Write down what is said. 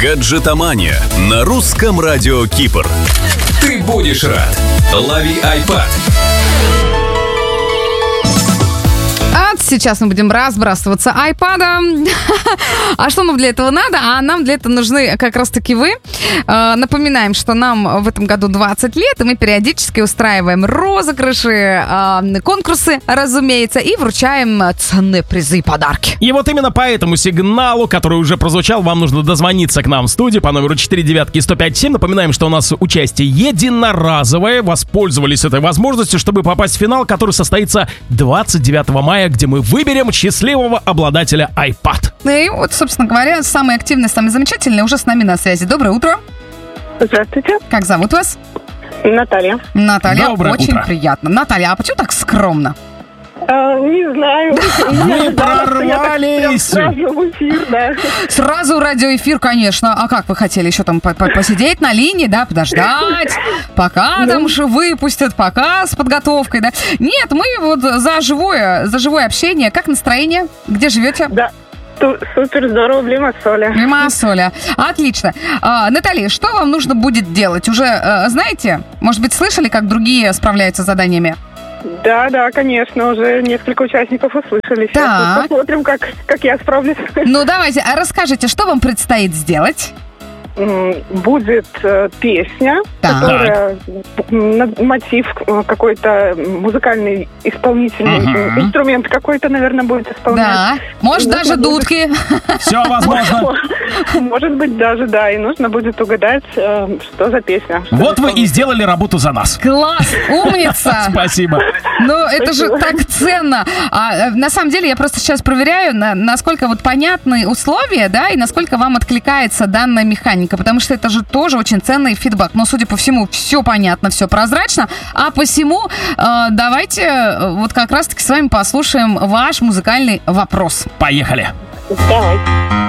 Гаджетомания на русском радио Кипр. Ты будешь рад. Лови iPad. Сейчас мы будем разбрасываться айпадом. А что нам для этого надо? А нам для этого нужны как раз-таки вы. Напоминаем, что нам в этом году 20 лет, и мы периодически устраиваем розыгрыши, конкурсы, разумеется, и вручаем ценные призы и подарки. И вот именно по этому сигналу, который уже прозвучал, вам нужно дозвониться к нам в студию по номеру 495-105-7. Напоминаем, что у нас участие единоразовое. Воспользовались этой возможностью, чтобы попасть в финал, который состоится 29 мая, где мы выберем счастливого обладателя iPad. И вот, собственно говоря, самый активный, самый замечательный уже с нами на связи. Доброе утро. Здравствуйте. Как зовут вас? Наталья. Наталья, Доброе очень утро. приятно. Наталья, а почему так скромно? Не знаю. Мы прорвались! Сразу в эфир, да. Сразу радиоэфир, конечно. А как вы хотели еще там посидеть на линии, да, подождать, пока там же выпустят, пока с подготовкой, да? Нет, мы вот за живое общение. Как настроение? Где живете? Да. Супер здорово в Лимассоле. Лимассоле. Отлично. Наталья, что вам нужно будет делать? Уже знаете? Может быть, слышали, как другие справляются с заданиями? Да, конечно, уже несколько участников услышали. Сейчас Так. вот посмотрим, как я справлюсь. Ну, давайте, расскажите, что вам предстоит сделать? Будет песня, Так. которая мотив какой-то музыкальный исполнительный инструмент какой-то, наверное, будет исполнять. Да. Может, Нужно даже будет- дудки. Все возможно. Может быть, даже, да. И нужно будет угадать, что за песня. что Вот за вы и исполнитель. сделали работу за нас. Класс, умница. Спасибо. Ну, это же так ценно. На самом деле, я просто сейчас проверяю, насколько вот понятны условия, да, и насколько вам откликается данная механика, потому что это же тоже очень ценный фидбэк. Но, судя по всему, все понятно, все прозрачно, а посему давайте вот как раз-таки с вами послушаем ваш музыкальный вопрос. Поехали. Давай.